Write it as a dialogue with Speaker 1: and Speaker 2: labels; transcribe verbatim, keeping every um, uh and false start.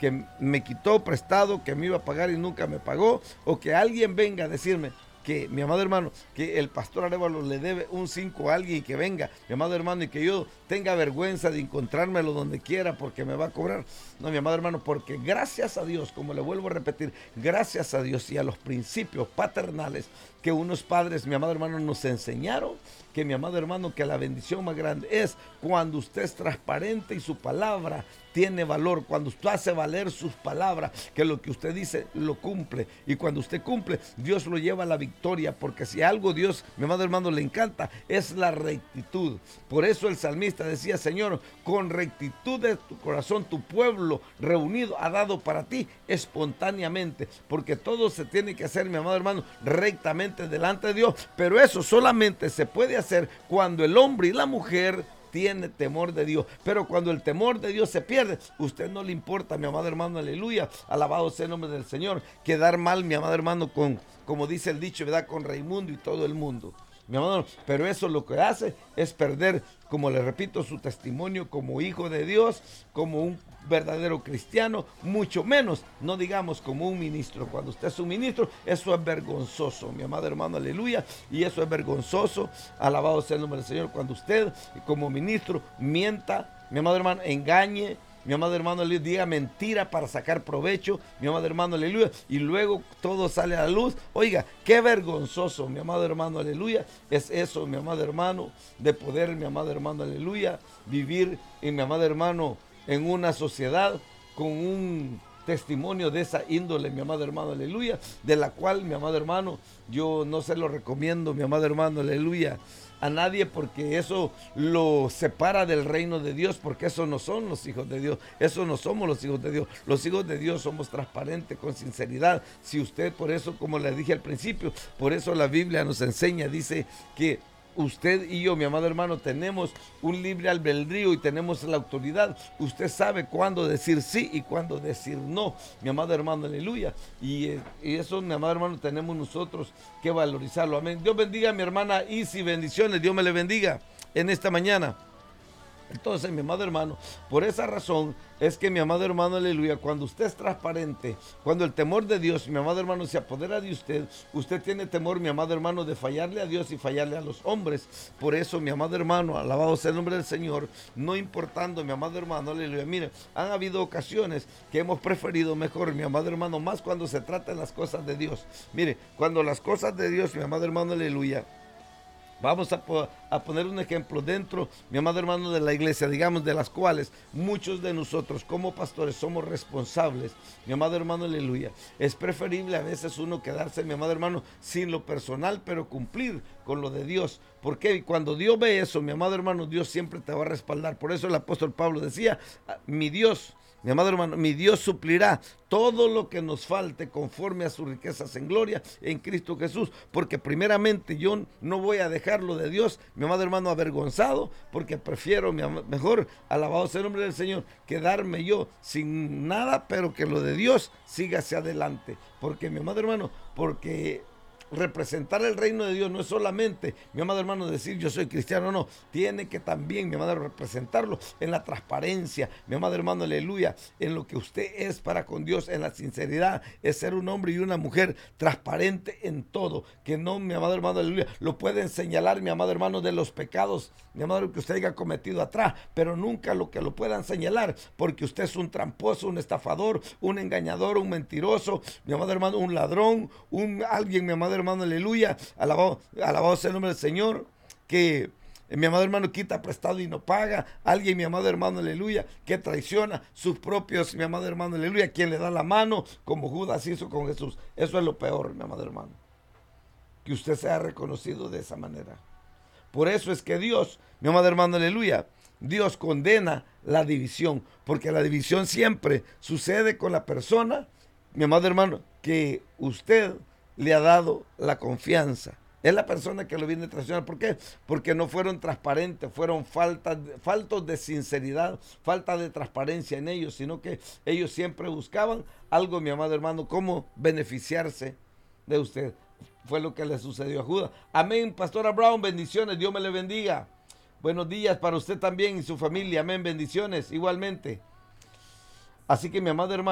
Speaker 1: que me quitó prestado, que me iba a pagar y nunca me pagó, o que alguien venga a decirme que, mi amado hermano, que el pastor Arévalo le debe un cinco a alguien y que venga, mi amado hermano, y que yo tenga vergüenza de encontrármelo donde quiera porque me va a cobrar. No, mi amado hermano, porque gracias a Dios, como le vuelvo a repetir, gracias a Dios y a los principios paternales que unos padres, mi amado hermano, nos enseñaron, que mi amado hermano, que la bendición más grande es cuando usted es transparente y su palabra tiene valor, cuando usted hace valer sus palabras, que lo que usted dice lo cumple, y cuando usted cumple, Dios lo lleva a la victoria, porque si algo Dios, mi amado hermano, le encanta, es la rectitud. Por eso el salmista decía, Señor, con rectitud de tu corazón, tu pueblo reunido ha dado para ti espontáneamente, porque todo se tiene que hacer, mi amado hermano, rectamente delante de Dios, pero eso solamente se puede hacer cuando el hombre y la mujer tiene temor de Dios. Pero cuando el temor de Dios se pierde, usted no le importa, mi amado hermano, aleluya, alabado sea el nombre del Señor, quedar mal, mi amado hermano, con, como dice el dicho, ¿verdad?, con Raimundo y todo el mundo, mi amado. Pero eso lo que hace es perder, como le repito, su testimonio como hijo de Dios, como un verdadero cristiano, mucho menos, no digamos como un ministro. Cuando usted es un ministro, eso es vergonzoso, mi amado hermano, aleluya, y eso es vergonzoso, alabado sea el nombre del Señor, cuando usted como ministro mienta, mi amado hermano, engañe, mi amado hermano, aleluya, diga mentira para sacar provecho, mi amado hermano, aleluya, y luego todo sale a la luz. Oiga, qué vergonzoso, mi amado hermano, aleluya, es eso, mi amado hermano, de poder, mi amado hermano, aleluya, vivir, en mi amado hermano, en una sociedad con un testimonio de esa índole, mi amado hermano, aleluya, de la cual, mi amado hermano, yo no se lo recomiendo, mi amado hermano, aleluya, a nadie, porque eso lo separa del reino de Dios, porque eso no son los hijos de Dios, eso no somos los hijos de Dios. Los hijos de Dios somos transparentes, con sinceridad. Si usted, por eso, como le dije al principio, por eso la Biblia nos enseña, dice que usted y yo, mi amado hermano, tenemos un libre albedrío y tenemos la autoridad. Usted sabe cuándo decir sí y cuándo decir no, mi amado hermano, aleluya. Y, eh, y eso, mi amado hermano, tenemos nosotros que valorizarlo. Amén. Dios bendiga a mi hermana Isi, bendiciones. Dios me le bendiga en esta mañana. Entonces, mi amado hermano, por esa razón es que, mi amado hermano, aleluya, cuando usted es transparente, cuando el temor de Dios, mi amado hermano, se apodera de usted, usted tiene temor, mi amado hermano, de fallarle a Dios y fallarle a los hombres. Por eso, mi amado hermano, alabado sea el nombre del Señor, no importando, mi amado hermano, aleluya, mire, han habido ocasiones que hemos preferido mejor, mi amado hermano, más cuando se trata de las cosas de Dios. Mire, cuando las cosas de Dios, mi amado hermano, aleluya, vamos a, po a poner un ejemplo dentro, mi amado hermano, de la iglesia, digamos, de las cuales muchos de nosotros como pastores somos responsables, mi amado hermano, aleluya. Es preferible a veces uno quedarse, mi amado hermano, sin lo personal, pero cumplir con lo de Dios. Porque cuando Dios ve eso, mi amado hermano, Dios siempre te va a respaldar. Por eso el apóstol Pablo decía, mi Dios, mi amado hermano, mi Dios suplirá todo lo que nos falte conforme a sus riquezas en gloria en Cristo Jesús. Porque primeramente yo no voy a dejarlo de Dios, mi amado hermano, avergonzado, porque prefiero, mi mejor, alabado sea el nombre del Señor, quedarme yo sin nada, pero que lo de Dios siga hacia adelante. Porque, mi amado hermano, porque representar el reino de Dios no es solamente, mi amado hermano, decir yo soy cristiano, no, tiene que también, mi amado, representarlo en la transparencia, mi amado hermano, aleluya, en lo que usted es para con Dios, en la sinceridad, es ser un hombre y una mujer transparente en todo, que no, mi amado hermano, aleluya, lo pueden señalar, mi amado hermano, de los pecados, mi amado, que usted haya cometido atrás, pero nunca lo que lo puedan señalar, porque usted es un tramposo, un estafador, un engañador, un mentiroso, mi amado hermano, un ladrón, un alguien, mi amado hermano, aleluya, alabado, alabado sea el nombre del Señor, que mi amado hermano quita prestado y no paga, alguien, mi amado hermano, aleluya, que traiciona sus propios, mi amado hermano, aleluya, quien le da la mano, como Judas hizo con Jesús. Eso es lo peor, mi amado hermano, que usted sea reconocido de esa manera. Por eso es que Dios, mi amado hermano, aleluya, Dios condena la división, porque la división siempre sucede con la persona, mi amado hermano, que usted le ha dado la confianza. Es la persona que lo viene a traicionar. ¿Por qué? Porque no fueron transparentes, fueron faltas, faltos de sinceridad, falta de transparencia en ellos, sino que ellos siempre buscaban algo, mi amado hermano, cómo beneficiarse de usted. Fue lo que le sucedió a Judas. Amén, Pastora Brown, bendiciones, Dios me le bendiga. Buenos días para usted también y su familia, amén, bendiciones, igualmente. Así que, mi amado hermano,